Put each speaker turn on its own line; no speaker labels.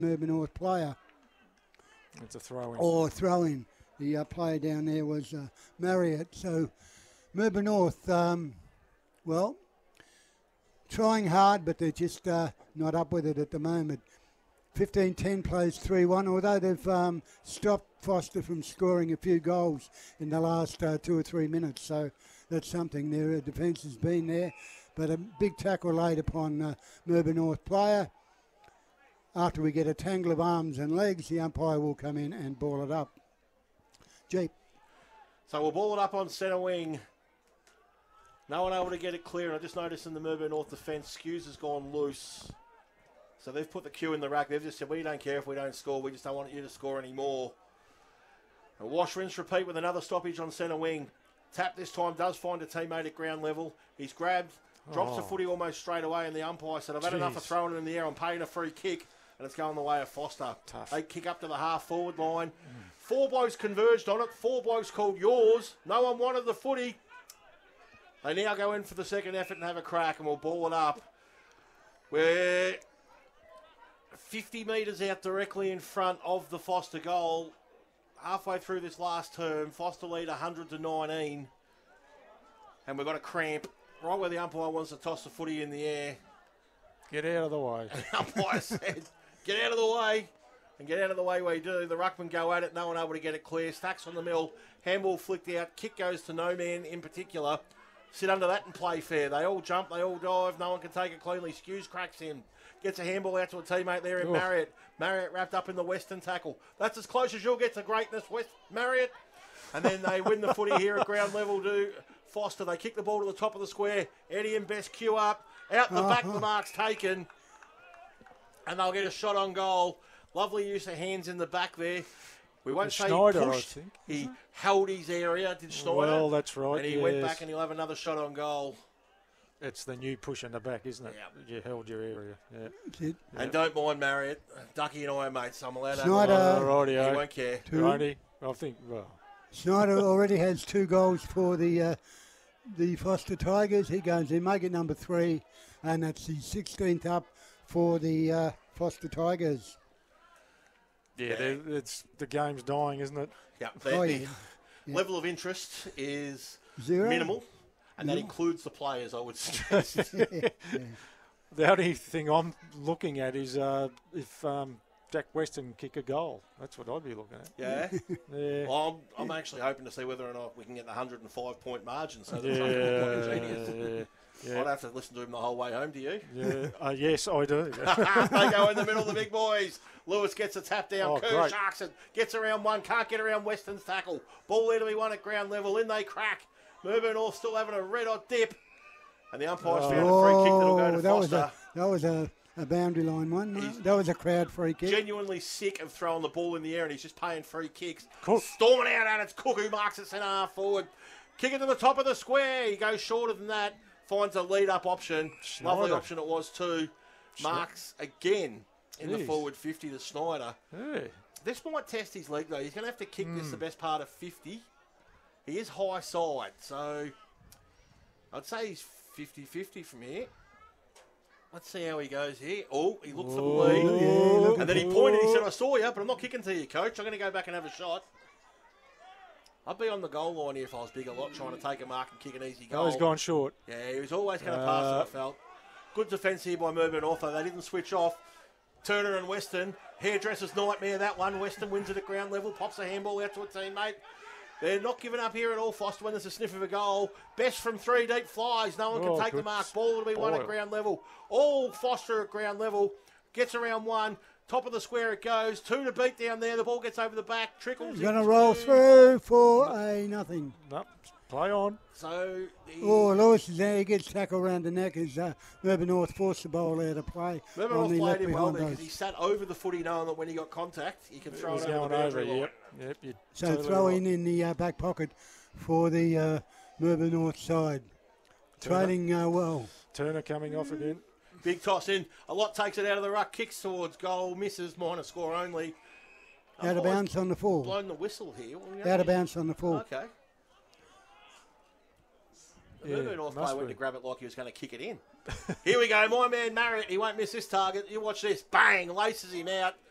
Merber North player.
It's a throw-in.
Or throw-in. The player down there was Marriott. So Merber North, well, trying hard, but they're just not up with it at the moment. 15-10 plays 3-1, although they've stopped Foster from scoring a few goals in the last 2 or 3 minutes. So that's something. Their defence has been there. But a big tackle laid upon Merber North player. After we get a tangle of arms and legs, the umpire will come in and ball it up. Jeep.
So we'll ball it up on centre wing. No one able to get it clear. And I just noticed in the Merber North defence, Skews has gone loose. So they've put the cue in the rack. They've just said, we don't care if we don't score. We just don't want you to score anymore. A wash, rinse, repeat with another stoppage on centre wing. Tap this time does find a teammate at ground level. He's grabbed, drops the footy almost straight away, and the umpire said, I've had enough of throwing it in the air. I'm paying a free kick. And it's going the way of Foster.
Tough.
They kick up to the half-forward line. 4 blokes converged on it. 4 blokes called yours. No one wanted the footy. They now go in for the second effort and have a crack, and we'll ball it up. We're 50 metres out directly in front of the Foster goal. Halfway through this last term, Foster lead 100-19. And we've got a cramp right where the umpire wants to toss the footy in the air.
Get out of the way.
The umpire said, get out of the way. And get out of the way we do. The ruckman go at it. No one able to get it clear. Stacks on the middle. Handball flicked out. Kick goes to no man in particular. Sit under that and play fair. They all jump. They all dive. No one can take it cleanly. Skews cracks him. Gets a handball out to a teammate there in Marriott. Marriott wrapped up in the Western tackle. That's as close as you'll get to greatness, Marriott. And then they win the footy here at ground level to Foster. They kick the ball to the top of the square. Eddie and Best queue up. Out in the back, the mark's taken. And they'll get a shot on goal. Lovely use of hands in the back there. We won't say
Schneider,
he pushed.
I think.
He held his area, did Schneider.
Well, that's right.
And he went back and he'll have another shot on goal.
It's the new push in the back, isn't it?
Yep.
You held your area. Yeah.
And don't mind Marriott. Ducky and I are mates, so I'm allowed to
Schneider.
He won't care.
Righty. I think, well.
Schneider already has 2 goals for the Foster Tigers. He goes in, make it number 3, and that's the 16th up for the Foster Tigers.
Yeah, it's the game's dying, isn't it?
Yeah.
Yeah.
Level of interest is
0.
minimal, and that includes the players, I would suggest.
The only thing I'm looking at is if Jack Weston kick a goal. That's what I'd be looking at.
Yeah?
Yeah.
Well, I'm actually hoping to see whether or not we can get the 105-point margin. So
Yeah.
I'd have to listen to him the whole way home, do you?
Yeah. Yes, I do.
They go in the middle of the big boys. Lewis gets a tap down. Kerr
Great.
sharks it. Gets around one. Can't get around Weston's tackle. Ball there to be won at ground level. In they crack. Merber North still having a red-hot dip. And the umpire's found a free kick that'll go to Foster.
That was a boundary line one. That was a crowd free kick.
Genuinely sick of throwing the ball in the air, and he's just paying free kicks.
Cook.
Storming out, and it's Cook who marks it centre half forward. Kick it to the top of the square. He goes shorter than that. Finds a lead-up option.
Schneider.
Lovely option it was too. Marks again in the forward 50 to Schneider.
Hey.
This might test his leg, though. He's going to have to kick this the best part of 50. He is high side, so I'd say he's 50-50 from here. Let's see how he goes here. Oh, he looked for the lead.
Yeah,
And then he pointed. He said, I saw you, but I'm not kicking to you, coach. I'm going to go back and have a shot. I'd be on the goal line here if I was Big a lot, trying to take a mark and kick an easy goal.
Oh, he's gone short.
Yeah, he was always going to pass it, I felt. Good defence here by Merber North, though. They didn't switch off. Turner and Weston. Hairdresser's nightmare, that one. Weston wins it at ground level, pops a handball out to a teammate. They're not giving up here at all, Foster, when there's a sniff of a goal. Best from 3 deep flies. No one can take the mark. Ball will be won at ground level. All Foster at ground level. Gets around one. Top of the square it goes. 2 to beat down there. The ball gets over the back. Trickles.
He's going to roll through for a nothing.
No, play on.
So
Lewis is there. He gets tackled around the neck as Merber North forced the ball out of play.
Merber North played him well there because he sat over the footy knowing that when he got contact, he can throw it over the boundary line.
Yep.
So
totally
throw
right.
in the back pocket for the Merber North side. Trading well.
Turner coming off again.
Big toss in. A lot takes it out of the ruck. Kicks towards goal. Misses. Minor score only.
Out of bounds on the full.
Blown the whistle here.
Out of bounds on the full.
Okay. The Merber North player went to grab it like he was going to kick it in. Here we go. My man Marriott. He won't miss this target. You watch this. Bang. Laces him out.